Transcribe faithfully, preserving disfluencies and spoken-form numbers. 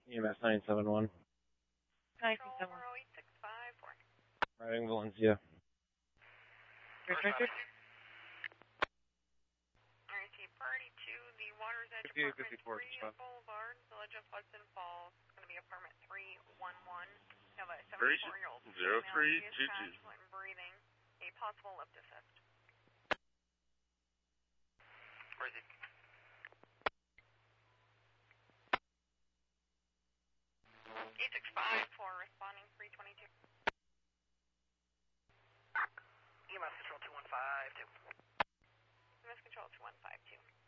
E M S nine seven one. nine seven one. eight six five four. Riding Valencia. Restricted. R T party to the Water's Edge fifty-eight Apartment fifty-four, three spot. Boulevard, Village of Hudson Falls. It's going to be apartment three one one. You have a Three seventy-four-year-old zero female. three She is two two. passionate and breathing. A possible lip assist. Where is it? eight six five four responding three twenty-two. E M S control two one five two. E M S control two one five two.